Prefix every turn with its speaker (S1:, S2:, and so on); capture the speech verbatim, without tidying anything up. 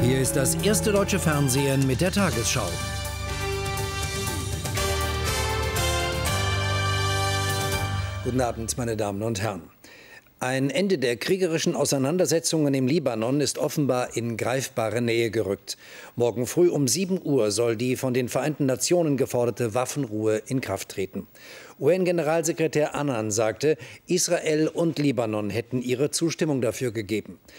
S1: Hier ist das erste deutsche Fernsehen mit der Tagesschau. Guten Abend, meine Damen und Herren. Ein Ende der kriegerischen Auseinandersetzungen im Libanon ist offenbar in greifbare Nähe gerückt. Morgen früh um sieben Uhr soll die von den Vereinten Nationen geforderte Waffenruhe in Kraft treten. U N-Generalsekretär Annan sagte, Israel und Libanon hätten ihre Zustimmung dafür gegeben.